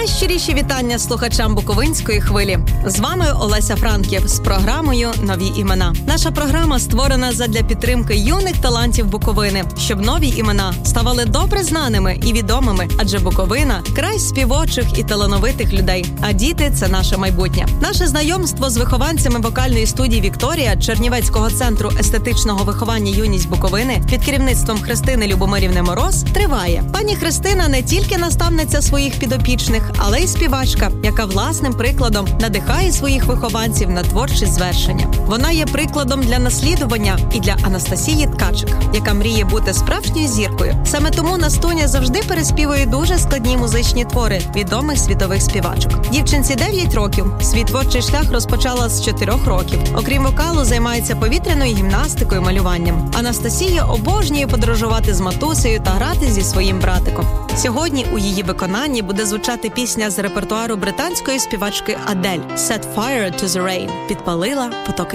Найщиріші вітання слухачам Буковинської хвилі. З вами Олеся Франків з програмою «Нові імена». Наша програма створена задля підтримки юних талантів Буковини, щоб нові імена ставали добре знаними і відомими, адже Буковина – край співочих і талановитих людей, а діти – це наше майбутнє. Наше знайомство з вихованцями вокальної студії «Вікторія» Чернівецького центру естетичного виховання «Юність Буковини» під керівництвом Христини Любомирівни Мороз триває. Пані Христина не тільки наставниця своїх підопічних, але й співачка, яка власним прикладом надихає своїх вихованців на творчі звершення. Вона є прикладом для наслідування і для Анастасії Ткачик, яка мріє бути справжньою зіркою. Саме тому Настуня завжди переспівує дуже складні музичні твори відомих світових співачок. Дівчинці 9 років. Свій творчий шлях розпочала з 4 років. Окрім вокалу, займається повітряною гімнастикою, малюванням. Анастасія обожнює подорожувати з матусею та грати зі своїм братиком. Сьогодні у її виконанні буде звучати пісня з репертуару британської співачки Адель «Set Fire to the Rain» – «Підпалила потоки